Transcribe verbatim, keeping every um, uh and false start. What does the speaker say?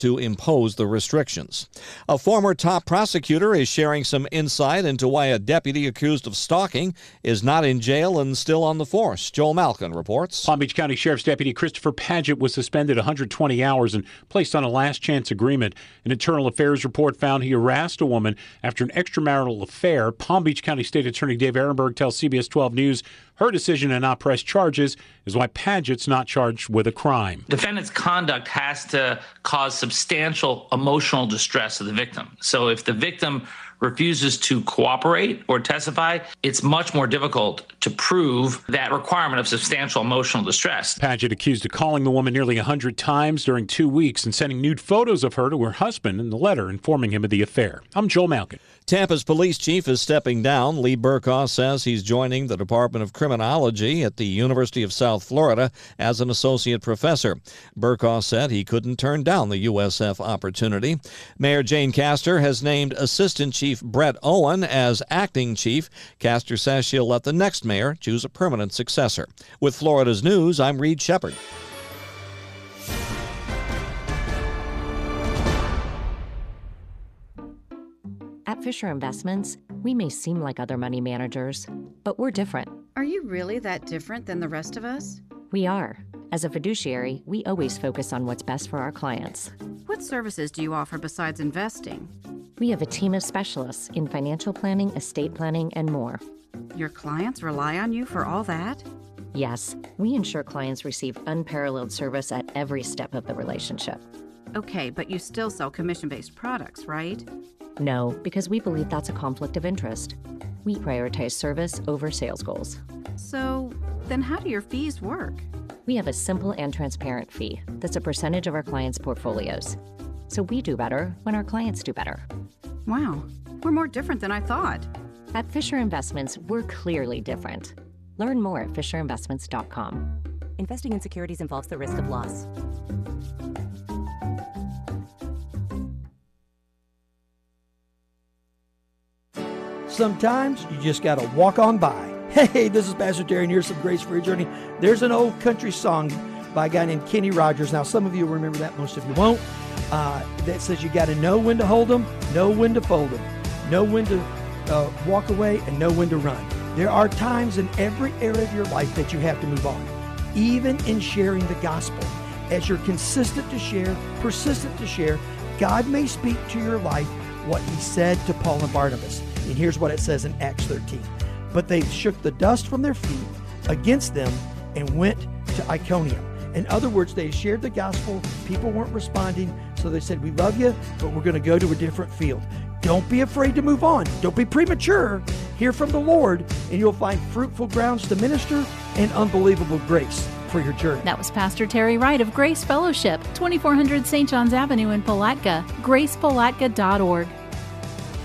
to impose the restrictions. A former top prosecutor is sharing some insight into why a deputy accused of stalking is not in jail and still on the force. Joel Malkin reports. Palm Beach County Sheriff's Deputy Christopher Paget was suspended one hundred twenty hours and placed on a last chance agreement. An internal affairs report found he harassed a woman after an extramarital affair. Palm Beach County State Attorney Dave Ehrenberg tells C B S twelve News her decision to not press charges is why Paget's not charged with a crime. Defendant's conduct has to cause substantial emotional distress to the victim. So if the victim refuses to cooperate or testify, it's much more difficult to prove that requirement of substantial emotional distress. Paget accused of calling the woman nearly one hundred times during two weeks and sending nude photos of her to her husband in the letter informing him of the affair. I'm Joel Malkin. Tampa's police chief is stepping down. Lee Burkhoff says he's joining the Department of Criminology at the University of South Florida as an associate professor. Burkhoff said he couldn't turn down the U S F opportunity. Mayor Jane Castor has named Assistant Chief Brett Owen as acting chief. Castor says she'll let the next mayor choose a permanent successor. With Florida's News, I'm Reed Shepard. At Fisher Investments, we may seem like other money managers, but we're different. Are you really that different than the rest of us? We are. As a fiduciary, we always focus on what's best for our clients. What services do you offer besides investing? We have a team of specialists in financial planning, estate planning, and more. Your clients rely on you for all that? Yes, we ensure clients receive unparalleled service at every step of the relationship. Okay, but you still sell commission-based products, right? No, because we believe that's a conflict of interest. We prioritize service over sales goals. So, then how do your fees work? We have a simple and transparent fee that's a percentage of our clients' portfolios. So we do better when our clients do better. Wow, we're more different than I thought. At Fisher Investments, we're clearly different. Learn more at fisher investments dot com. Investing in securities involves the risk of loss. Sometimes you just got to walk on by. Hey, this is Pastor Terry, and here's some Grace for Your Journey. There's an old country song by a guy named Kenny Rogers. Now, some of you remember that, most of you won't. Uh, that says you got to know when to hold them, know when to fold them, know when to uh, walk away, and know when to run. There are times in every area of your life that you have to move on, even in sharing the gospel. As you're consistent to share, persistent to share, God may speak to your life what he said to Paul and Barnabas. And here's what it says in Acts thirteen. But they shook the dust from their feet against them and went to Iconium. In other words, they shared the gospel. People weren't responding. So they said, we love you, but we're going to go to a different field. Don't be afraid to move on. Don't be premature. Hear from the Lord, and you'll find fruitful grounds to minister and unbelievable grace for your journey. That was Pastor Terry Wright of Grace Fellowship, twenty-four hundred Saint John's Avenue in Palatka, grace palatka dot org.